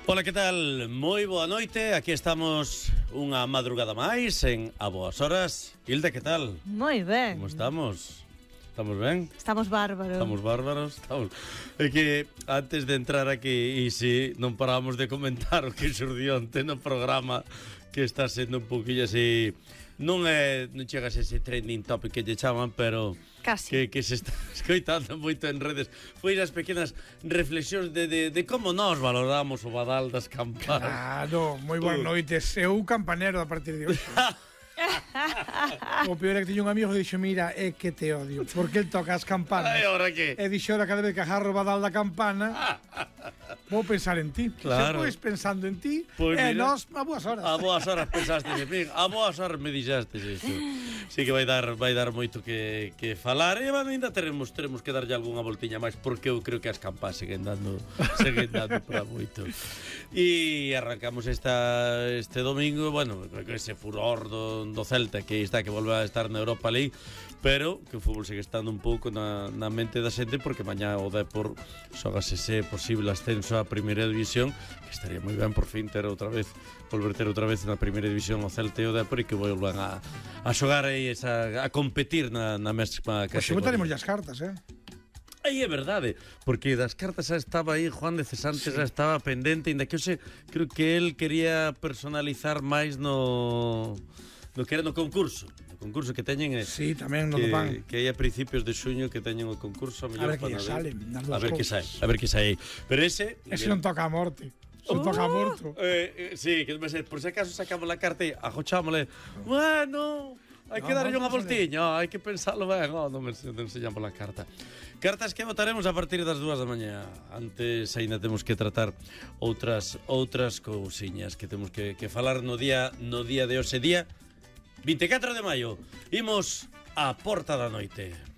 Ola, que tal? Moi boa noite. Aquí estamos unha madrugada máis en A Boas Horas. Hilda, que tal? Moi ben. Como estamos? Estamos ben? Estamos bárbaros. Estamos bárbaros. É que antes de entrar aquí, e si non paramos de comentar o que xurdiu onte no programa, que está sendo un poquillo así. Non chegas a ese trending topic que lle chaman, pero casi que se está escoitando moito en redes. Foi as pequenas reflexións de como nós valoramos o badal das campanas. Claro, moi boas noites. Eu campanero a partir de hoxe. O peor é que teño un amigo que dixo: mira, é que te odio, porque el toca as campanas. Ai, ora que? E dixo: ora cada vez que agarro o badal da campana vou pensar en ti. Claro. Se pois pensando en ti, Pois e mira, nós a boas horas. A boas horas pensaste en mí, a boas horas me dixastes isto. Sí que vai dar moito que falar. E ainda teremos que darlle algunha voltiña máis, porque eu creo que as campas seguen dando para moito. E arrancamos este domingo, bueno, ese furor do Celta que está, que volve a estar na Europa League, pero que o fútbol segue estando un pouco na mente da xente, porque mañá o Depor xogas ese posible ascenso á primeira división, que estaría moi ben por fin volver ter outra vez na primeira división o Celta e o Depor, e que volvan a xogar aí a competir na mesma categoría. Pois botaremos as cartas, Aí é verdade, porque das cartas xa estaba aí Juan de Cesantes, xa estaba pendente, ainda que creo que él quería personalizar máis no que era no concurso que teñen sí, tamén no van. Que hai a principios de xuño que teñen o concurso, a ver que sale, a ver que sai. Pero ese non toca a morte. Non toca a morto. Sí, que por se acaso sacamos la carta e ajochámosle. Bueno, hai que darlle unha voltiña, hai que pensarlo ben. Non me enseñamos la carta. Cartas que votaremos a partir das 2 da mañá. Antes aínda temos que tratar outras cousiñas que temos que falar no día de hoxe, día 24 de maio. Imos á porta da noite.